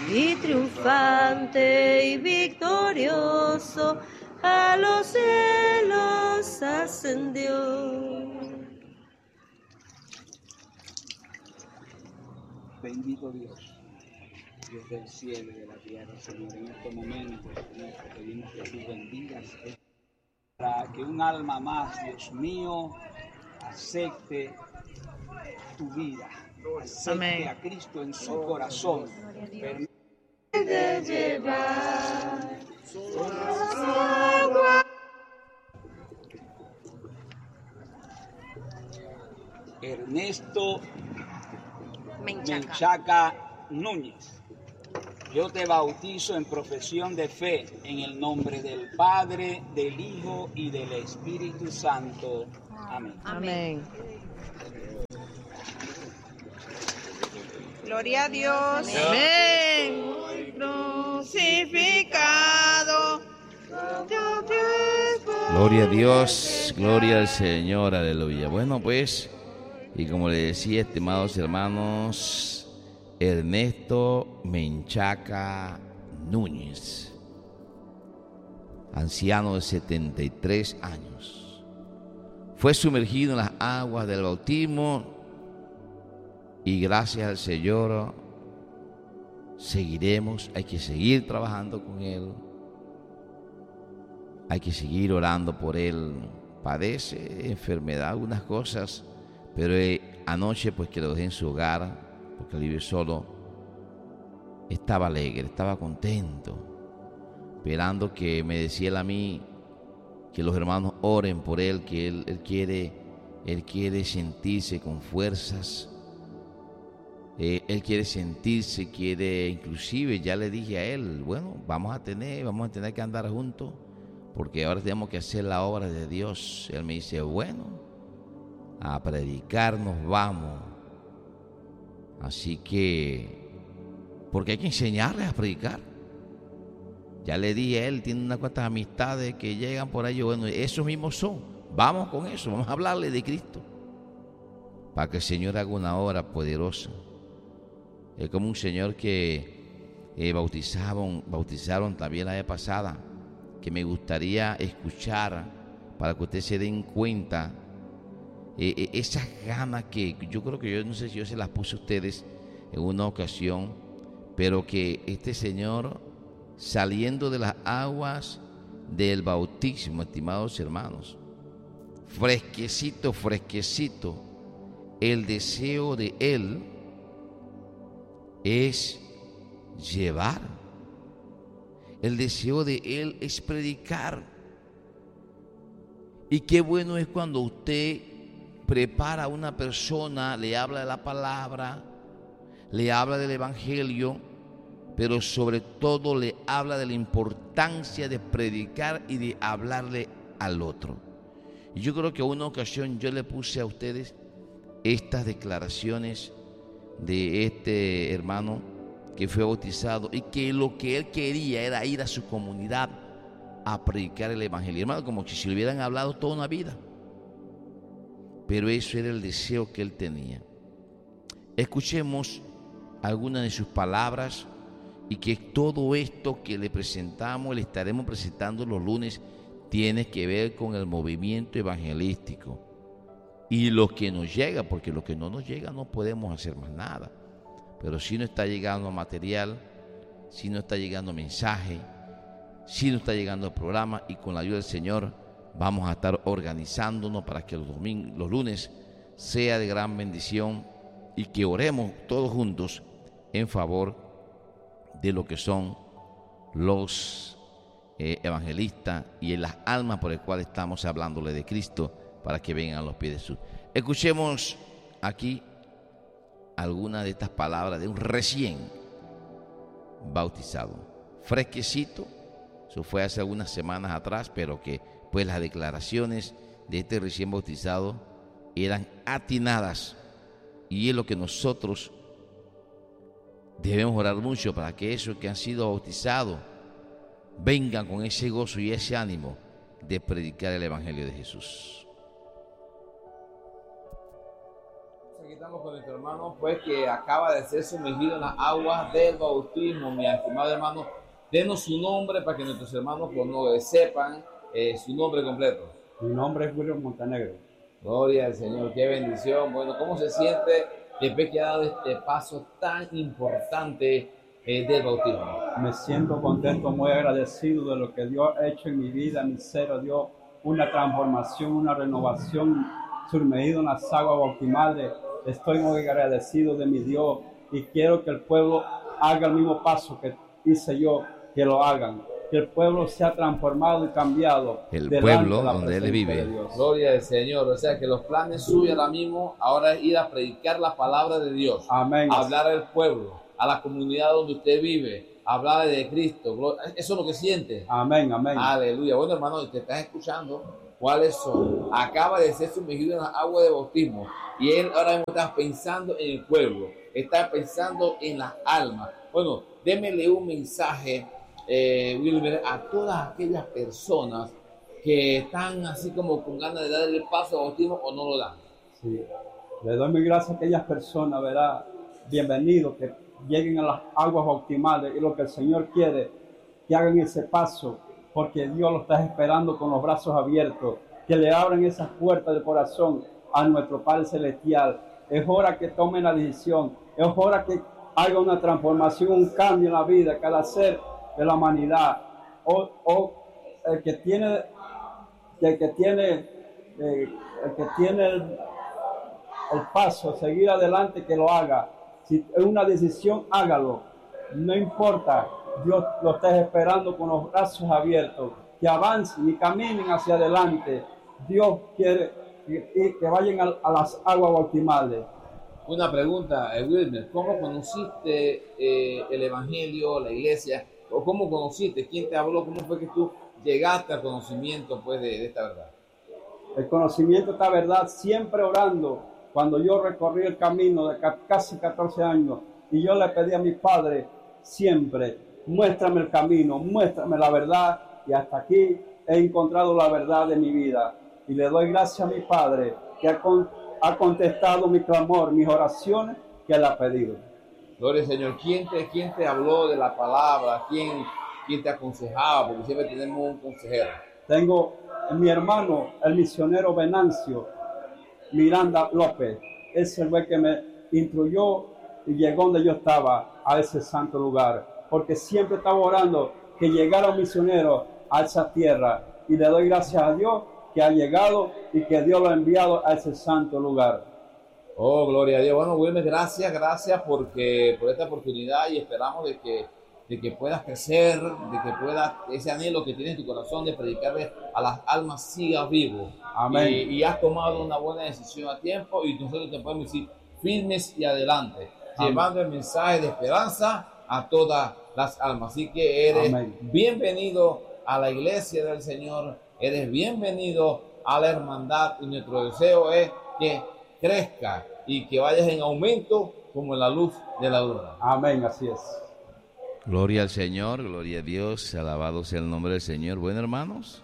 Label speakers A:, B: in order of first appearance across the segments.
A: y triunfante y victorioso a los cielos ascendió.
B: Bendito Dios, Dios del cielo y de la tierra, Señor, en este momento, Señor, te pedimos que tú bendigas para que un alma más, Dios mío, acepte tu vida, acepte
A: Amén.
B: a Cristo en su corazón.
A: De llevar
B: Ernesto Menchaca Núñez, yo te bautizo en profesión de fe en el nombre del Padre, del Hijo y del Espíritu Santo. Amén.
A: Amén.
C: Gloria a Dios.
A: Amén. Crucificado.
D: Gloria a Dios, gloria al Señor, aleluya. Bueno, pues, y como le decía, estimados hermanos, Ernesto Menchaca Núñez, anciano de 73 años, fue sumergido en las aguas del bautismo y gracias al Señor seguiremos, hay que seguir trabajando con él. Hay que seguir orando por él. Padece enfermedad, algunas cosas, pero anoche pues que lo dejé en su hogar, porque él vive solo, estaba alegre, estaba contento, esperando que me decía él a mí que los hermanos oren por él, que él quiere sentirse con fuerzas, él quiere sentirse, inclusive ya le dije a él, bueno, vamos a tener que andar juntos, porque ahora tenemos que hacer la obra de Dios. Él me dice, bueno, a predicar nos vamos. Así que, porque hay que enseñarles a predicar. Ya le dije a él, tiene unas cuantas amistades que llegan por ahí, bueno, esos mismos son. Vamos con eso, vamos a hablarle de Cristo, para que el Señor haga una obra poderosa. Es como un señor que bautizaron también la vez pasada, que me gustaría escuchar para que ustedes se den cuenta esas ganas que yo creo que yo no sé si yo se las puse a ustedes en una ocasión, pero que este señor saliendo de las aguas del bautismo, estimados hermanos, fresquecito, el deseo de él es llevar. El deseo de él es predicar. Y qué bueno es cuando usted prepara a una persona, le habla de la palabra, le habla del evangelio, pero sobre todo le habla de la importancia de predicar y de hablarle al otro. Y yo creo que en una ocasión yo le puse a ustedes estas declaraciones de este hermano que fue bautizado y que lo que él quería era ir a su comunidad a predicar el evangelio. Hermano, como si le hubieran hablado toda una vida. Pero eso era el deseo que él tenía. Escuchemos algunas de sus palabras y que todo esto que le presentamos, le estaremos presentando los lunes, tiene que ver con el movimiento evangelístico y lo que nos llega, porque lo que no nos llega no podemos hacer más nada. Pero si no está llegando material, si no está llegando mensaje, si no está llegando programa, y con la ayuda del Señor vamos a estar organizándonos para que los lunes sea de gran bendición y que oremos todos juntos en favor de lo que son los evangelistas y en las almas por las cuales estamos hablándole de Cristo para que vengan a los pies de Jesús. Escuchemos aquí algunas de estas palabras de un recién bautizado, fresquecito. Eso fue hace algunas semanas atrás, pero que pues las declaraciones de este recién bautizado eran atinadas, y es lo que nosotros debemos orar mucho, para que esos que han sido bautizados vengan con ese gozo y ese ánimo de predicar el evangelio de Jesús.
B: estamos con nuestro hermano, pues, que acaba de ser sumergido en las aguas del bautismo. Mi estimado hermano, denos su nombre para que nuestros hermanos sepan su nombre completo.
C: Mi nombre es William Montenegro.
B: Gloria al Señor, qué bendición. Bueno, ¿cómo se siente después que ha dado este paso tan importante del bautismo?
C: Me siento contento, muy agradecido de lo que Dios ha hecho en mi vida. Mi ser dio una transformación, una renovación, sumergido en las aguas bautismales. Estoy muy agradecido de mi Dios y quiero que el pueblo haga el mismo paso que hice yo, que lo hagan. Que el pueblo sea transformado y cambiado.
D: El pueblo donde Él vive.
B: Gloria al Señor. O sea que los planes suyos ahora mismo ahora es ir a predicar la palabra de Dios.
C: Amén.
B: Hablar al pueblo, a la comunidad donde usted vive, hablar de Cristo. Eso es lo que siente.
C: Amén, amén.
B: Aleluya. Bueno, hermano, te estás escuchando. ¿Cuáles son? Acaba de ser sumergido en las aguas de bautismo y él ahora mismo está pensando en el pueblo, está pensando en las almas. Bueno, démele un mensaje, Wilmer, a todas aquellas personas que están así como con ganas de dar el paso al bautismo o no lo dan.
C: Sí, le doy muy gracias a aquellas personas, ¿verdad? Bienvenidos, que lleguen a las aguas bautismales y lo que el Señor quiere, que hagan ese paso, porque Dios lo está esperando con los brazos abiertos, que le abran esas puertas del corazón a nuestro Padre Celestial. Es hora que tomen la decisión, es hora que haga una transformación, un cambio en la vida, que al hacer de la humanidad, el que tiene el paso, seguir adelante, que lo haga. Si es una decisión, hágalo. No importa, Dios lo está esperando con los brazos abiertos, que avancen y caminen hacia adelante. Dios quiere que vayan a las aguas bautismales.
B: Una pregunta, Wilmer, ¿cómo conociste el Evangelio, la iglesia? ¿O cómo conociste? ¿Quién te habló? ¿Cómo fue que tú llegaste al conocimiento, pues, de esta verdad?
C: El conocimiento de esta verdad, siempre orando. Cuando yo recorrí el camino de casi 14 años y yo le pedí a mi padre siempre, muéstrame el camino, muéstrame la verdad, y hasta aquí he encontrado la verdad de mi vida. Y le doy gracias a mi padre que ha contestado mi clamor, mis oraciones que él ha pedido.
B: Gloria al Señor. ¿Quién te habló de la palabra? ¿Quién te aconsejaba? Porque siempre tenemos un consejero.
C: Tengo mi hermano, el misionero Venancio Miranda López. Es el que me instruyó y llegó donde yo estaba, a ese santo lugar. Porque siempre estaba orando que llegara un misionero a esa tierra. Y le doy gracias a Dios que ha llegado y que Dios lo ha enviado a ese santo lugar.
B: Oh, gloria a Dios. Bueno, Wilmer, gracias por esta oportunidad y esperamos de que puedas crecer, de que ese anhelo que tienes en tu corazón de predicarle a las almas siga vivo.
C: Amén.
B: Y has tomado una buena decisión a tiempo y nosotros te podemos decir firmes y adelante,
C: amén,
B: llevando el mensaje de esperanza a todas las almas. Así que eres
C: amén,
B: bienvenido a la iglesia del Señor, eres bienvenido a la hermandad y nuestro deseo es que crezca y que vayas en aumento como la luz de la aurora.
C: Amén, así es.
D: Gloria al Señor, gloria a Dios, alabado sea el nombre del Señor. Bueno, hermanos,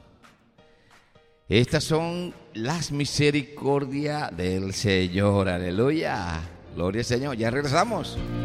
D: estas son las misericordias del Señor, aleluya, gloria al Señor. Ya regresamos.